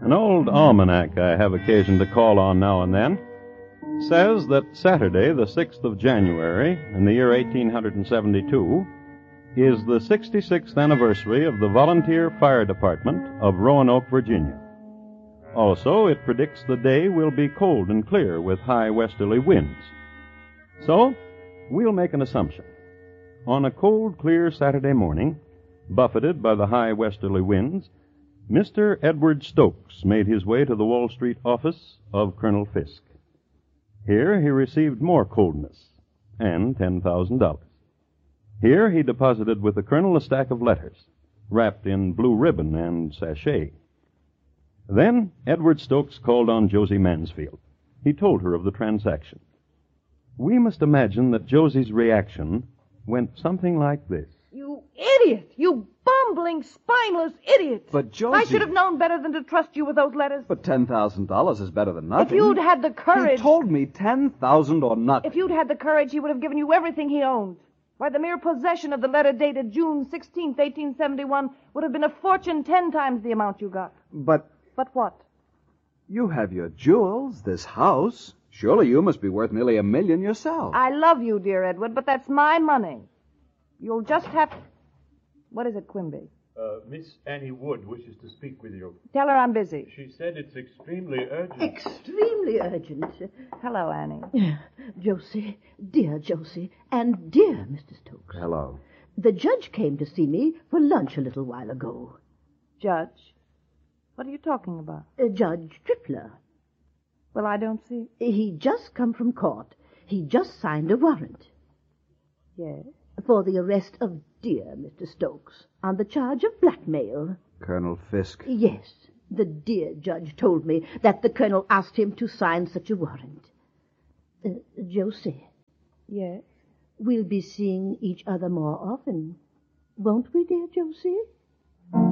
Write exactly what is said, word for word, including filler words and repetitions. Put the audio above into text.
An old almanac I have occasion to call on now and then says that Saturday, the sixth of January, in the year eighteen seventy-two, is the sixty-sixth anniversary of the Volunteer Fire Department of Roanoke, Virginia. Also, it predicts the day will be cold and clear with high westerly winds. So, we'll make an assumption. On a cold, clear Saturday morning, buffeted by the high westerly winds, Mister Edward Stokes made his way to the Wall Street office of Colonel Fisk. Here he received more coldness and ten thousand dollars. Here he deposited with the colonel a stack of letters, wrapped in blue ribbon and sachet. Then Edward Stokes called on Josie Mansfield. He told her of the transaction. We must imagine that Josie's reaction went something like this. You idiot! You bumbling, spineless idiot! But, Josie... I should have known better than to trust you with those letters. But ten thousand dollars is better than nothing. If you'd had the courage... He told me ten thousand dollars or nothing. If you'd had the courage, he would have given you everything he owned. Why, the mere possession of the letter dated June sixteenth, eighteen seventy-one would have been a fortune ten times the amount you got. But... But what? You have your jewels, this house. Surely you must be worth nearly a million yourself. I love you, dear Edward, but that's my money. You'll just have... What is it, Quimby? Uh, Miss Annie Wood wishes to speak with you. Tell her I'm busy. She said it's extremely urgent. Extremely urgent. Hello, Annie. Josie, dear Josie, and dear Mister Stokes. Hello. The judge came to see me for lunch a little while ago. Judge? What are you talking about? Uh, Judge Tripler. Well, I don't see... He just come from court. He just signed a warrant. Yes? For the arrest of dear Mister Stokes on the charge of blackmail. Colonel Fisk? Yes. The dear judge told me that the colonel asked him to sign such a warrant. Uh, Josie. Yes? We'll be seeing each other more often. Won't we, dear Josie?